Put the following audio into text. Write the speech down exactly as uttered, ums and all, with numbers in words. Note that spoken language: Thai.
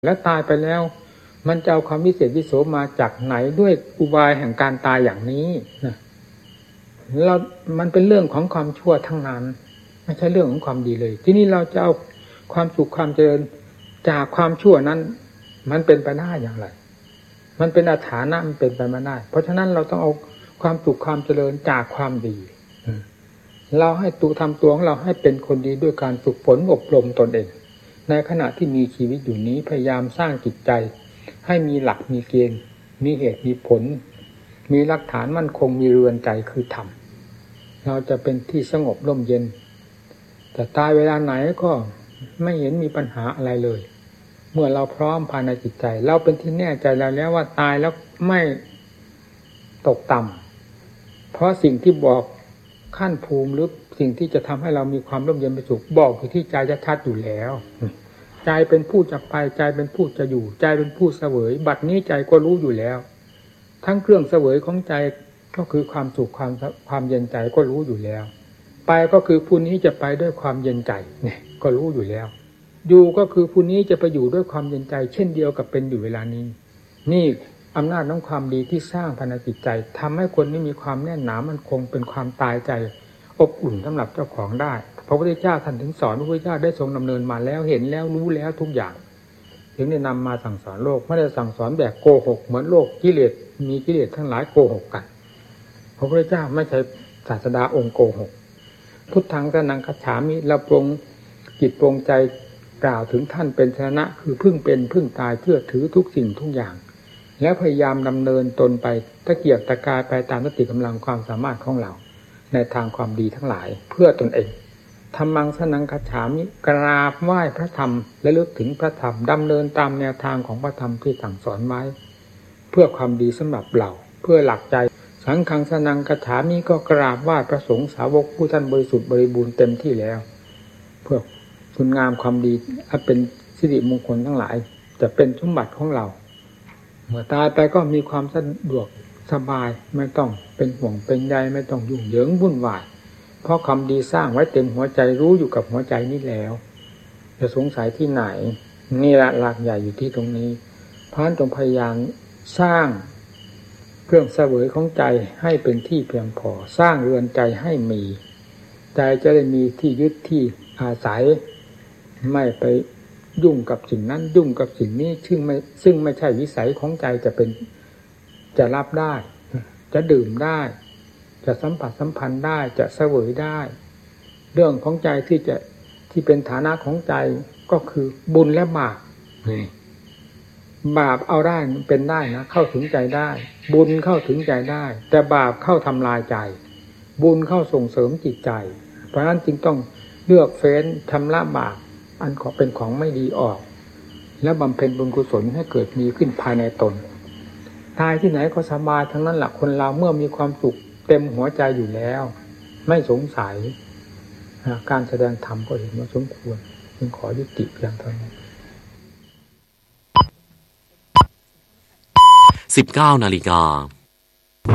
แล้วตายไปแล้วมันจะเอาความวิเศษวิโสมาจากไหนด้วยอุบายแห่งการตายอย่างนี้นะเรามันเป็นเรื่องของความชั่วทั้งนั้นไม่ใช่เรื่องของความดีเลยที่นี่เราจะเอาความสุขความเจริญจากความชั่วนั้นมันเป็นไปได้อย่างไรมันเป็นอาถรรพ์นะมันเป็นไปไม่ได้เพราะฉะนั้นเราต้องเอาความสุขความเจริญจากความดีเราให้ตูทำตัวของเราให้เป็นคนดีด้วยการฝึกฝนอบรมตนเองในขณะที่มีชีวิตอยู่นี้พยายามสร้างจิตใจให้มีหลักมีเกณฑ์มีเหตุมีผลมีหลักฐานมั่นคงมีเรือนใจคือธรรมเราจะเป็นที่สงบร่มเย็นแต่ตายเวลาไหนก็ไม่เห็นมีปัญหาอะไรเลยเมื่อเราพร้อมภายในจิตใจเราเป็นที่แน่ใจแล้วแล้วว่าตายแล้วไม่ตกต่ำเพราะสิ่งที่บอกขั้นภูมิหรือสิ่งที่จะทำให้เรามีความร่มเย็นเป็นสุขบอกอยู่ที่ใจชัดๆอยู่แล้วใจเป็นผู้จะไปใจเป็นผู้จะอยู่ใจเป็นผู้เสวยบัดนี้ใจก็รู้อยู่แล้วทั้งเครื่องเสวยของใจก็คือความสุขความความเย็นใจก็รู้อยู่แล้วไปก็คือผู้นี้จะไปด้วยความเย็นใจเนี่ยก็รู้อยู่แล้วอยู่ก็คือผู้นี้จะไปอยู่ด้วยความเย็นใจเช่นเดียวกับเป็นอยู่เวลานี้นี่อำนาจของความดีที่สร้างภายในจิตใจทำให้คนนี้มีความแน่นหนามันคงเป็นความตายใจอบอุ่นสำหรับเจ้าของได้พระพุทธเจ้าท่านถึงสอนพระพุทธเจ้าได้ทรงดำเนินมาแล้วเห็นแล้วรู้แล้วทุกอย่างถึงได้นำมาสั่งสอนโลกไม่ได้สั่งสอนแบบโกหกเหมือนโลกกิเลสมีกิเลสทั้งหลายโกหกกันพระพุทธเจ้าไม่ใช่ศาสดาองค์โกหกพุทธังสรณังคัจฉามิเราปรงจิตปรงใจกล่าวถึงท่านเป็นสรณะคือพึ่งเป็นพึ่งตายเพื่อถือทุกสิ่งทุกอย่างแล้วพยายามดำเนินตนไปตะเกียกตะกายไปตามสติกำลังความสามารถของเราในทางความดีทั้งหลายเพื่อตนเองธัมมังสรณังคัจฉามิกราบไหว้พระธรรมและลึกถึงพระธรรมดำเนินตามแนวทางของพระธรรมที่สั่งสอนไว้เพื่อความดีสำหรับเราเพื่อหลักใจสังฆังสรณังคัจฉามิก็กราบไหว้พระสงฆ์สาวกผู้ท่านบริสุทธิ์บริบูรณ์เต็มที่แล้วเพื่อคุณงามความดีอันเป็นสิริมงคลทั้งหลายจะเป็นสมบัติของเราเมื่อตายไปก็มีความสะดวกสบายไม่ต้องเป็นห่วงเป็นใยไม่ต้องยุ่งเหยิงวุ่นวายเพราะความดีสร้างไว้เต็มหัวใจรู้อยู่กับหัวใจนี้แล้วจะสงสัยที่ไหนนี่ละหลักใหญ่อยู่ที่ตรงนี้เพราะฉะนั้นจงพยายามสร้างเครื่องเสวยของใจให้เป็นที่เพียงพอสร้างเรือนใจให้มีใจจะได้มีที่ยึดที่อาศัยไม่ไปยุ่งกับสิ่งนั้นยุ่งกับสิ่งนี้ซึ่งไม่ซึ่งไม่ใช่วิสัยของใจจะเป็นจะรับได้จะดื่มได้จะสัมผัสสัมพันธ์ได้จะเสวยได้เรื่องของใจที่จะที่เป็นฐานะของใจก็คือบุญและบาปบาปเอาได้เป็นได้นะเข้าถึงใจได้บุญเข้าถึงใจได้แต่บาปเข้าทำลายใจบุญเข้าส่งเสริมจิตใจเพราะฉะนั้นจึงต้องเลือกเฟ้นชำระบาปอันขอเป็นของไม่ดีออกแล้วบำเพ็ญบุญกุศลให้เกิดมีขึ้นภายในตนตายที่ไหนก็สบายทั้งนั้นแหละคนเราเมื่อมีความสุขเต็มหัวใจอยู่แล้วไม่สงสัยการแสดงธรรมก็เห็นว่าสมควรจึงขอยุติเพียงเท่านี้สิบเก้านาฬิกา